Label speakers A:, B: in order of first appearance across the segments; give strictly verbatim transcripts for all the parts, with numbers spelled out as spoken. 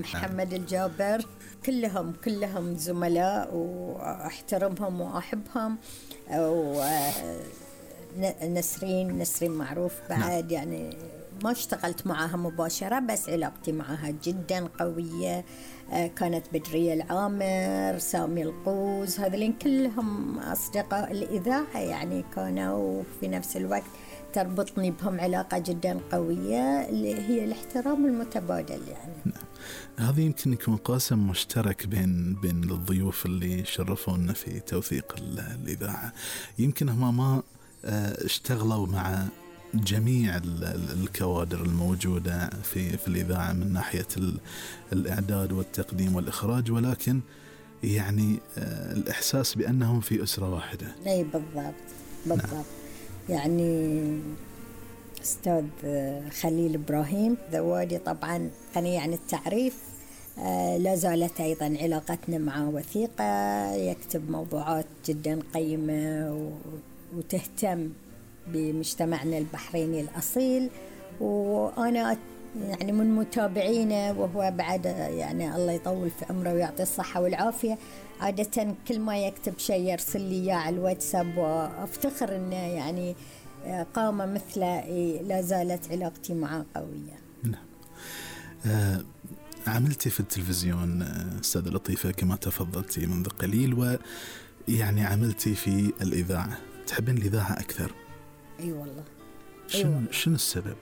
A: محمد الجابر، كلهم كلهم زملاء وأحترمهم وأحبهم. ونسرين نسرين معروف بعد، يعني ما اشتغلت معها مباشرة بس علاقتي معها جدا قوية. كانت بدرية العامر، سامي القوز، هذولين كلهم أصدقاء الإذاعة، يعني كانوا في نفس الوقت تربطني بهم علاقة جدا قوية اللي هي الاحترام المتبادل. يعني
B: هذا يمكن يكون قاسم مشترك بين بين الضيوف اللي شرفونا في توثيق الإذاعة. يمكن هم ما اشتغلوا مع جميع الكوادر الموجودة في في الإذاعة من ناحية الإعداد والتقديم والإخراج، ولكن يعني الإحساس بأنهم في أسرة واحدة.
A: أي بالضبط بالضبط. نعم. يعني أستاذ خليل إبراهيم ذوادي طبعا غني عن التعريف، لا زالت أيضا علاقتنا معه وثيقة، يكتب موضوعات جدا قيمة وتهتم بمجتمعنا البحريني الأصيل، وأنا يعني من متابعينه، وهو بعد يعني الله يطول في عمره ويعطي الصحة والعافية. عادة كل ما يكتب شيء يرسل لي إياه على الواتساب، وأفتخر إنه يعني قامة مثله لا زالت علاقتي معه قوية.
B: نعم. آه عملتي في التلفزيون أستاذة لطيفة كما تفضلتي منذ قليل، ويعني عملتي في الإذاعة، تحبين الإذاعة أكثر؟
A: أي أيوة والله.
B: شنو أيوة. شنو السبب؟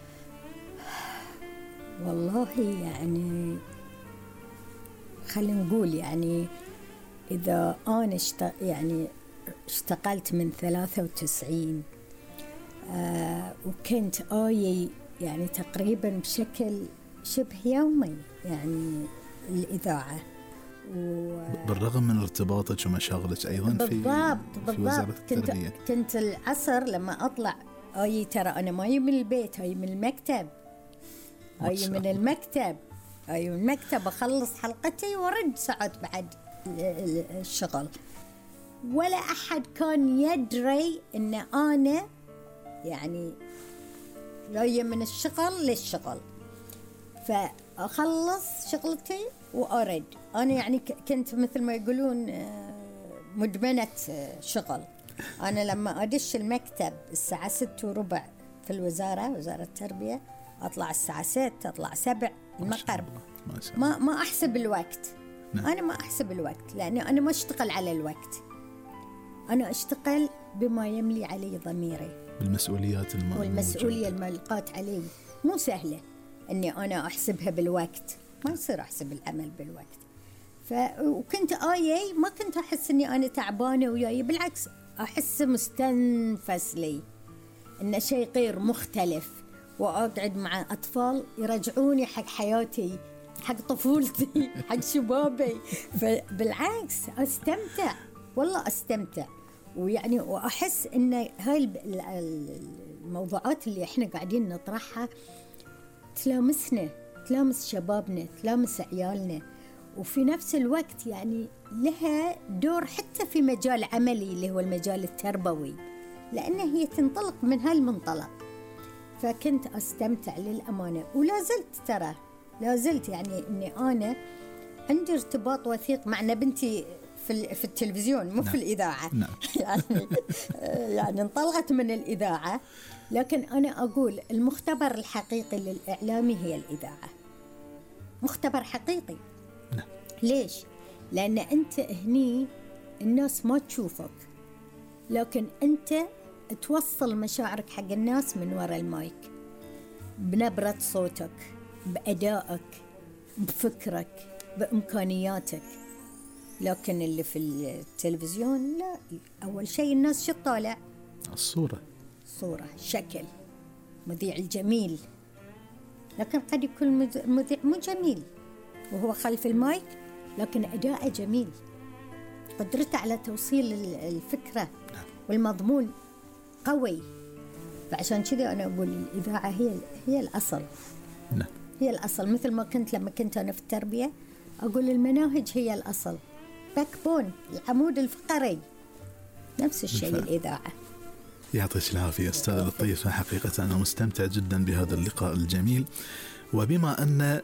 A: والله يعني خلينا نقول يعني إذا أنا اشت... يعني اشتغلت من ثلاثة وتسعين آه وكنت آي يعني تقريبا بشكل شبه يومي يعني الإذاعة، و...
B: بالرغم من ارتباطك ومشاغلك أيضا
A: بالضبط
B: في,
A: بالضبط.
B: في وزارة التربية.
A: كنت, كنت العصر لما أطلع آي، ترى أنا ما أجي من البيت، أجي من المكتب، أجي من المكتب أي من المكتب أخلص حلقتي ورد ساعات بعد الشغل، ولا أحد كان يدري إن أنا يعني جاية من الشغل للشغل، فأخلص شغلتي وأرد. أنا يعني كنت مثل ما يقولون مدمنة شغل. أنا لما أدش المكتب الساعة ستة وربع في الوزارة، وزارة التربية، أطلع الساعة ستة، أطلع سبع المغرب، ما ما أحسب الوقت. نعم. أنا ما أحسب الوقت لأني أنا ما أشتغل على الوقت، أنا أشتغل بما يملي علي ضميري،
B: بالمسؤوليات الموجودة
A: والمسؤولية الملقات علي مو سهلة أني أنا أحسبها بالوقت، ما يصير أحسب العمل بالوقت. ف... وكنت آيي ما كنت أحس أني أنا تعبانة وياي، بالعكس أحس مستنفس لي، إنه شيء غير مختلف، وأقعد مع أطفال يرجعوني حق حياتي، حق طفولتي، حق شبابي، فبالعكس أستمتع والله أستمتع. ويعني وأحس إن هاي الموضوعات اللي إحنا قاعدين نطرحها تلامسنا، تلامس شبابنا، تلامس عيالنا، وفي نفس الوقت يعني لها دور حتى في مجال عملي اللي هو المجال التربوي، لأن هي تنطلق من هالمنطلق. فكنت أستمتع للأمانة، ولا زلت ترى لا زلت يعني إني أنا عندي ارتباط وثيق مع بنتي في في التلفزيون، مو نعم. في الإذاعة.
B: نعم.
A: يعني يعني انطلقت من الإذاعة، لكن أنا أقول المختبر الحقيقي للإعلامي هي الإذاعة، مختبر حقيقي.
B: نعم.
A: ليش؟ لأن أنت هني الناس ما تشوفك، لكن أنت توصل مشاعرك حق الناس من وراء المايك، بنبرة صوتك، بأدائك، بفكرك، بإمكانياتك. لكن اللي في التلفزيون لا، أول شيء الناس شو طالع؟
B: الصورة،
A: صورة، شكل، مذيع الجميل، لكن قد يكون مذيع مو جميل وهو خلف المايك، لكن أداءه جميل، قدرته على توصيل الفكرة والمضمون قوي. فعشان كذا أنا أقول الإذاعة هي هي الأصل.
B: نعم.
A: هي الأصل، مثل ما كنت لما كنت أنا في التربية أقول المناهج هي الأصل، باك بون، العمود الفقري، نفس الشيء بالفعل. الإذاعة.
B: يعطيك العافية أستاذة لطيفة، حقيقة أنا مستمتع جدا بهذا اللقاء الجميل. وبما أن